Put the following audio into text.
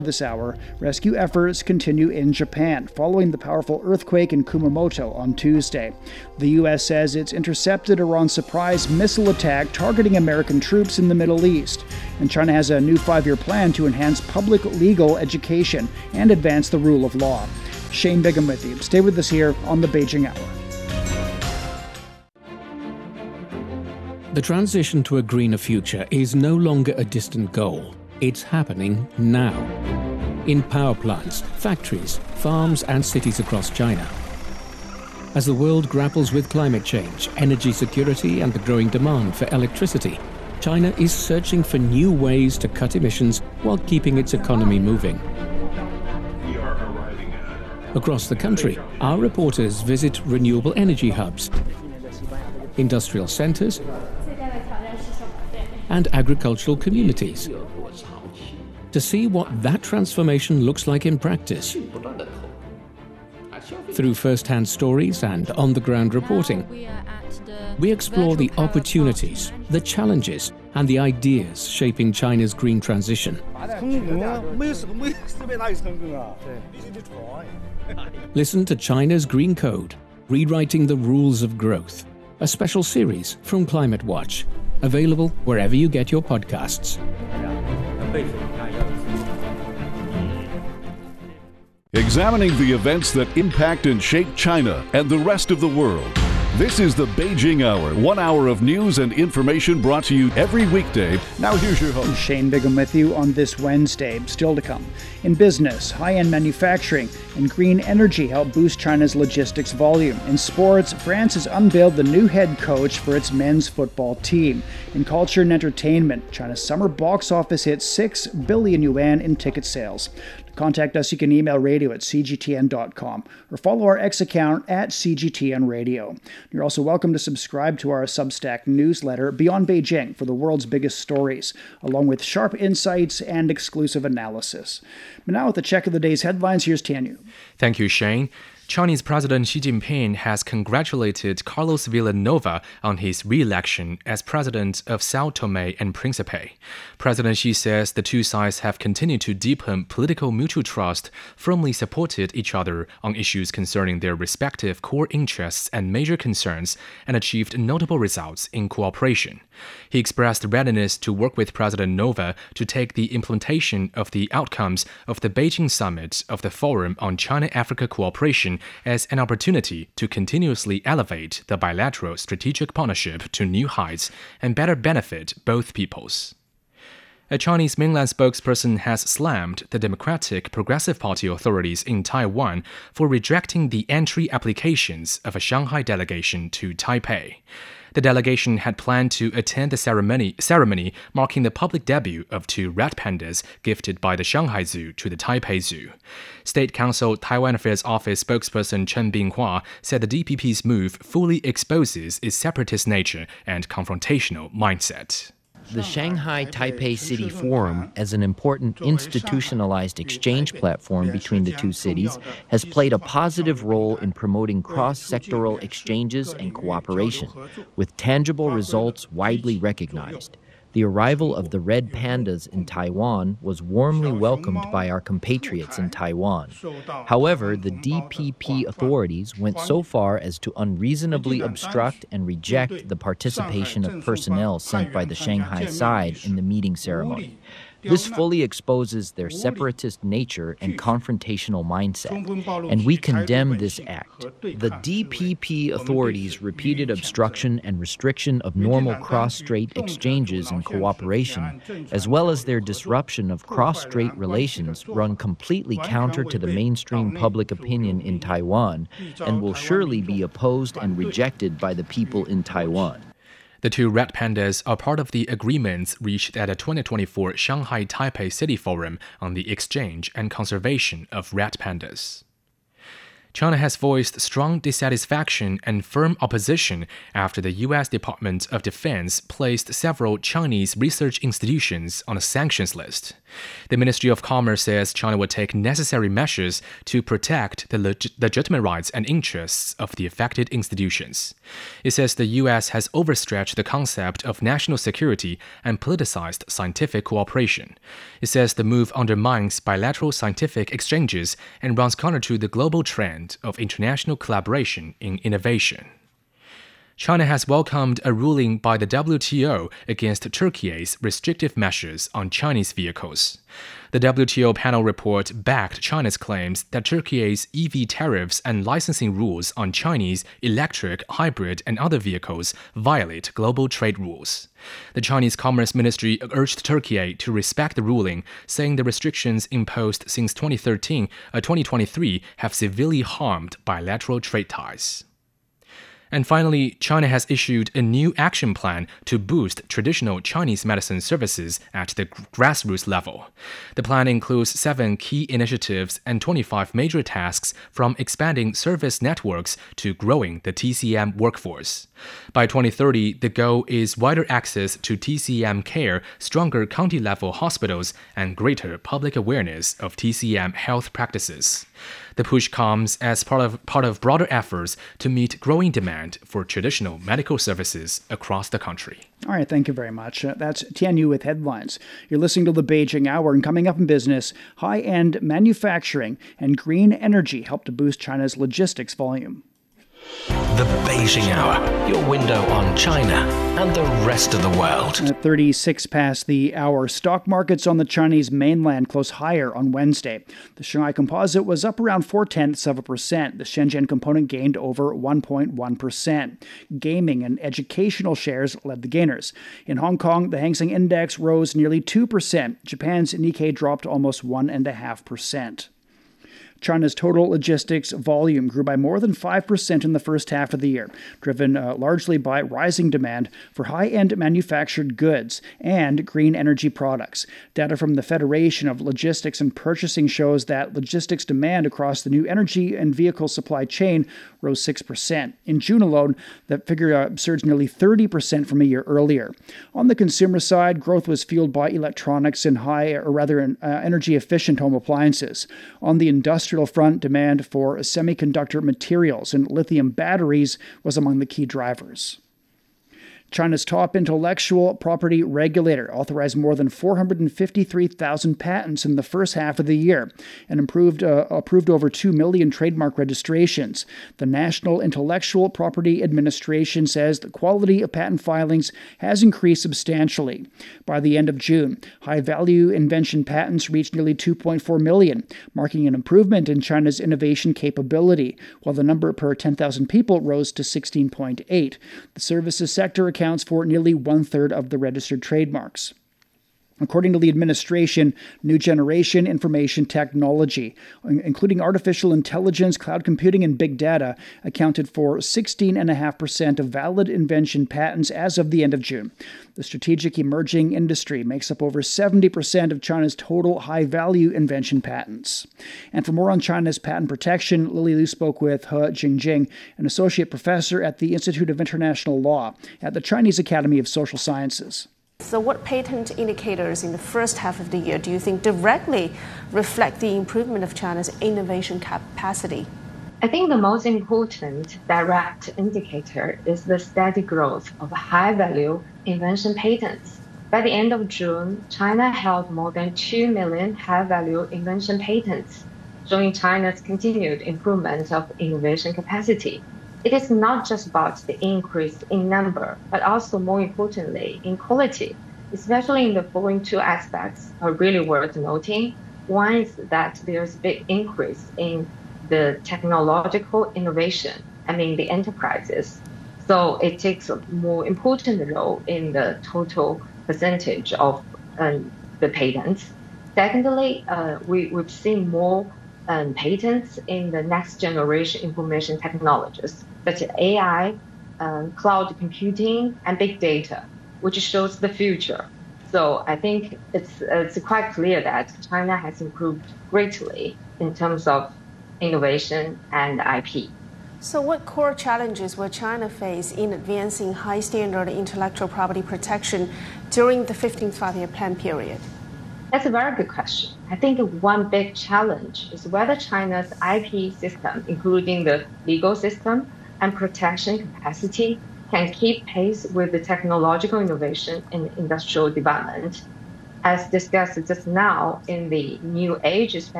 This hour, rescue efforts continue in Japan following the powerful earthquake in Kumamoto on Tuesday. The U.S. says it's intercepted Iran's surprise missile attack targeting American troops in the Middle East. And China has a new 5-year plan to enhance public legal education and advance the rule of law. Shane Bigham with you. Stay with us here on the Beijing Hour. The transition to a greener future is no longer a distant goal. It's happening now. In power plants, factories, farms, and cities across China. As the world grapples with climate change, energy security, and the growing demand for electricity, China is searching for new ways to cut emissions while keeping its economy moving. Across the country, our reporters visit renewable energy hubs, industrial centers, and agricultural communities to see what that transformation looks like in practice. Through first-hand stories and on-the-ground reporting, we explore the opportunities, the challenges, and the ideas shaping China's green transition. Listen to China's Green Code, Rewriting the Rules of Growth, a special series from Climate Watch, available wherever you get your podcasts. Examining the events that impact and shape China and the rest of the world. This is the Beijing Hour, 1 hour of news and information brought to you every weekday. Now here's your host. Shane Bigham with you on this Wednesday. Still to come. In business, high-end manufacturing and green energy help boost China's logistics volume. In sports, France has unveiled the new head coach for its men's football team. In culture and entertainment, China's summer box office hit 6 billion yuan in ticket sales. To contact us, you can email radio@cgtn.com or follow our X account @CGTNradio. You're also welcome to subscribe to our Substack newsletter, Beyond Beijing, for the world's biggest stories, along with sharp insights and exclusive analysis. But now with the check of the day's headlines, here's Tianyu. Thank you, Shane. Chinese President Xi Jinping has congratulated Carlos Villanova on his re-election as president of Sao Tome and Principe. President Xi says the two sides have continued to deepen political mutual trust, firmly supported each other on issues concerning their respective core interests and major concerns, and achieved notable results in cooperation. He expressed readiness to work with President Nova to take the implementation of the outcomes of the Beijing Summit of the Forum on China-Africa Cooperation as an opportunity to continuously elevate the bilateral strategic partnership to new heights and better benefit both peoples. A Chinese mainland spokesperson has slammed the Democratic Progressive Party authorities in Taiwan for rejecting the entry applications of a Shanghai delegation to Taipei. The delegation had planned to attend the ceremony marking the public debut of 2 rat pandas gifted by the Shanghai Zoo to the Taipei Zoo. State Council Taiwan Affairs Office spokesperson Chen Binghua said the DPP's move fully exposes its separatist nature and confrontational mindset. The Shanghai Taipei City Forum, as an important institutionalized exchange platform between the two cities, has played a positive role in promoting cross-sectoral exchanges and cooperation, with tangible results widely recognized. The arrival of the red pandas in Taiwan was warmly welcomed by our compatriots in Taiwan. However, the DPP authorities went so far as to unreasonably obstruct and reject the participation of personnel sent by the Shanghai side in the meeting ceremony. This fully exposes their separatist nature and confrontational mindset, and we condemn this act. The DPP authorities' repeated obstruction and restriction of normal cross-strait exchanges and cooperation, as well as their disruption of cross-strait relations, run completely counter to the mainstream public opinion in Taiwan and will surely be opposed and rejected by the people in Taiwan. The 2 rat pandas are part of the agreements reached at the 2024 Shanghai Taipei City Forum on the exchange and conservation of rat pandas. China has voiced strong dissatisfaction and firm opposition after the U.S. Department of Defense placed several Chinese research institutions on a sanctions list. The Ministry of Commerce says China will take necessary measures to protect the legitimate rights and interests of the affected institutions. It says the U.S. has overstretched the concept of national security and politicized scientific cooperation. It says the move undermines bilateral scientific exchanges and runs counter to the global trend of international collaboration in innovation. China has welcomed a ruling by the WTO against Turkey's restrictive measures on Chinese vehicles. The WTO panel report backed China's claims that Turkey's EV tariffs and licensing rules on Chinese electric, hybrid, and other vehicles violate global trade rules. The Chinese Commerce Ministry urged Turkey to respect the ruling, saying the restrictions imposed since 2023 have severely harmed bilateral trade ties. And finally, China has issued a new action plan to boost traditional Chinese medicine services at the grassroots level. The plan includes 7 key initiatives and 25 major tasks, from expanding service networks to growing the TCM workforce. By 2030, the goal is wider access to TCM care, stronger county-level hospitals, and greater public awareness of TCM health practices. The push comes as part of broader efforts to meet growing demand for traditional medical services across the country. All right, thank you very much. That's Tianyu with headlines. You're listening to the Beijing Hour, and coming up in business, high-end manufacturing and green energy help to boost China's logistics volume. The Beijing Hour, your window on China and the rest of the world. At 36 past the hour, stock markets on the Chinese mainland closed higher on Wednesday. The Shanghai Composite was up around 0.4%. The Shenzhen Component gained over 1.1%. Gaming and educational shares led the gainers. In Hong Kong, the Hang Seng Index rose nearly 2%. Japan's Nikkei dropped almost 1.5%. China's total logistics volume grew by more than 5% in the first half of the year, driven largely by rising demand for high-end manufactured goods and green energy products. Data from the Federation of Logistics and Purchasing shows that logistics demand across the new energy and vehicle supply chain rose 6%. In June alone, that figure surged nearly 30% from a year earlier. On the consumer side, growth was fueled by electronics and energy-efficient home appliances. On the industrial front, demand for semiconductor materials and lithium batteries was among the key drivers. China's top intellectual property regulator authorized more than 453,000 patents in the first half of the year and approved over 2 million trademark registrations. The National Intellectual Property Administration says the quality of patent filings has increased substantially. By the end of June, high-value invention patents reached nearly 2.4 million, marking an improvement in China's innovation capability, while the number per 10,000 people rose to 16.8. The services sector accounts for nearly 1/3 of the registered trademarks. According to the administration, new generation information technology, including artificial intelligence, cloud computing, and big data, accounted for 16.5% of valid invention patents as of the end of June. The strategic emerging industry makes up over 70% of China's total high-value invention patents. And for more on China's patent protection, Lily Liu spoke with He Jingjing, an associate professor at the Institute of International Law at the Chinese Academy of Social Sciences. So what patent indicators in the first half of the year do you think directly reflect the improvement of China's innovation capacity? I think the most important direct indicator is the steady growth of high-value invention patents. By the end of June, China held more than 2 million high-value invention patents, showing China's continued improvement of innovation capacity. It is not just about the increase in number, but also more importantly in quality, especially in the following two aspects are really worth noting. One is that there's a big increase in the technological innovation, the enterprises. So it takes a more important role in the total percentage of the patents. Secondly, we've seen more patents in the next generation information technologies, such as AI, cloud computing, and big data, which shows the future. So I think it's quite clear that China has improved greatly in terms of innovation, and IP. So, what core challenges will China face in advancing high standard intellectual property protection during the 15th Five-Year Plan period? That's a very good question. I think one big challenge is whether China's IP system, including the legal system and protection capacity, can keep pace with the technological innovation and industrial development. As discussed just now, in the new age,